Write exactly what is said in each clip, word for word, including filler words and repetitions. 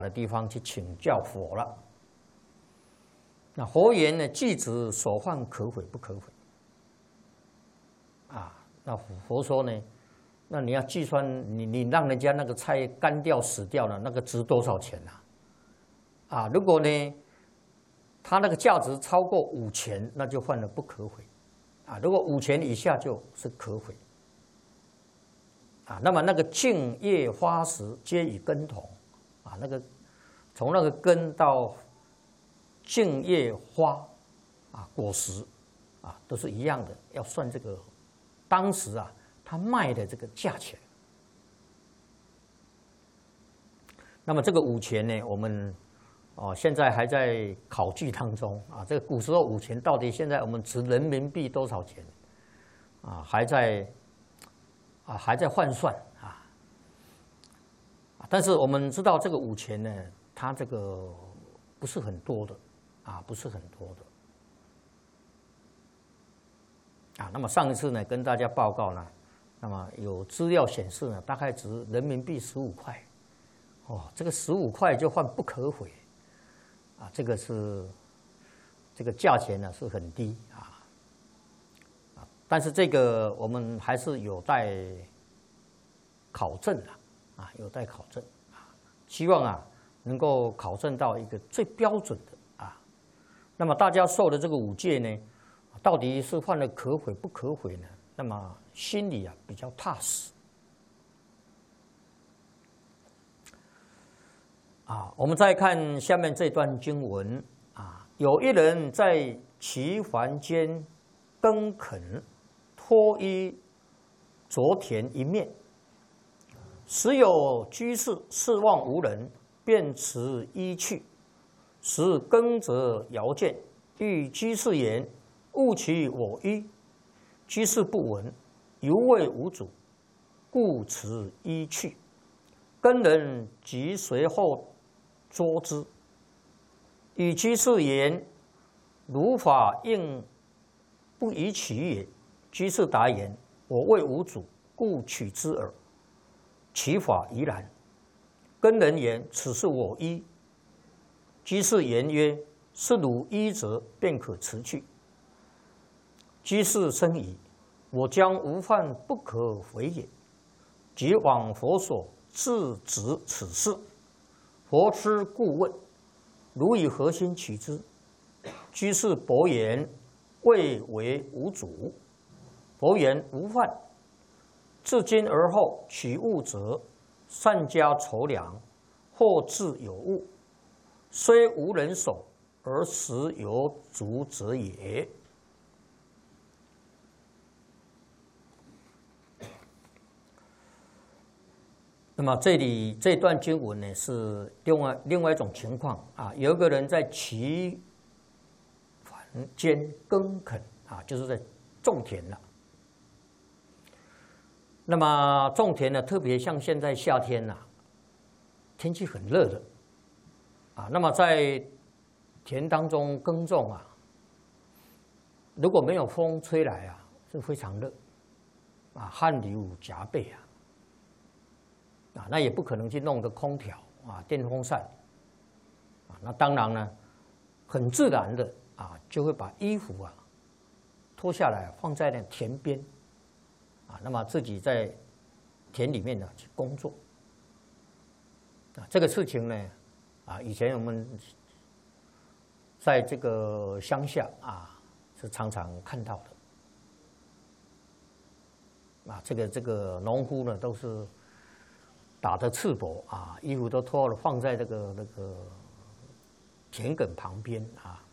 的地方去请教佛了。那佛言呢，具子所犯可悔不可悔？啊，那佛说呢，那你要计算你你让人家那个菜干掉死掉了，那个值多少钱啊？啊，如果呢，它那个价值超过五钱，那就犯了不可悔。啊，如果五钱以下就是可悔。啊，那么那个茎叶花实皆与根同，啊，那个从那个根到茎叶花，啊，果实，啊，都是一样的，要算这个当时啊他卖的这个价钱。那么这个五钱呢，我们哦现在还在考据当中啊，这个古时候五钱到底现在我们值人民币多少钱啊，还在。啊，还在换算啊，但是我们知道这个五钱呢，它这个不是很多的，啊，不是很多的，啊，那么上一次呢跟大家报告呢，那么有资料显示呢，大概值人民币十五块，哦，这个十五块就换不可悔，啊，这个是这个价钱呢是很低啊。但是这个我们还是有待考证的啊，有待考证啊，希望啊能够考证到一个最标准的啊。那么大家受的这个五戒呢，到底是犯了可悔不可悔呢？那么心里啊比较踏实啊。我们再看下面这段经文啊，有一人在其房间耕垦。脱衣着田一面，时有居士视望无人，便持衣去。时耕者遥见，欲居士言：“勿取我衣。”居士不闻，犹谓无主，故持衣去。耕人即随后捉之，与居士言：“如法应不宜取也。”居士答言：“我谓无主，故取之耳。其法宜然。”耕人言：“此是我衣。”居士言曰：“是汝衣者，便可辞去。”居士深疑：“我将无犯不可悔也。”即往佛所自执此事。佛师故问：“汝以何心取之？”居士薄言：“谓为无主。”佛言：“无犯。自今而后取物者，善加筹量，或自有物，虽无人手，而实有足者也。”那么这里这段经文呢，是另外另外一种情况啊，有一个人在其房间耕垦啊，就是在种田了。那么种田呢，特别像现在夏天呐、啊，天气很热的，啊，那么在田当中耕种啊，如果没有风吹来啊，是非常热，啊，汗流浃背啊，啊，那也不可能去弄个空调啊、电风扇，啊，那当然呢，很自然的啊，就会把衣服啊脱下来放在那田边。啊，那么自己在田里面呢去工作，啊，这个事情呢，啊，以前我们在这个乡下啊是常常看到的，啊，这个这个农夫呢都是打着赤膊啊，衣服都脱了，放在这个那个田埂旁边啊。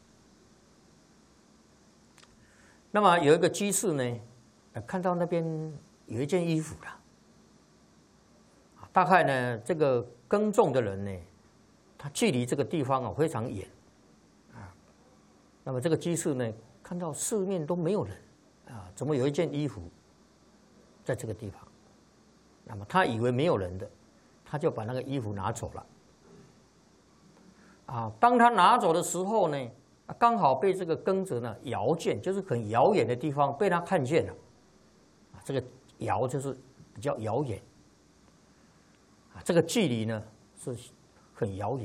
那么有一个居士呢。看到那边有一件衣服了，大概呢，这个耕种的人呢，他距离这个地方啊非常远，啊，那么这个居士呢，看到四面都没有人，啊，怎么有一件衣服在这个地方？那么他以为没有人的，他就把那个衣服拿走了，啊，当他拿走的时候呢，刚好被这个耕者呢遥见，就是很遥远的地方被他看见了。这个遥就是比较遥远，啊，这个距离呢是很遥远。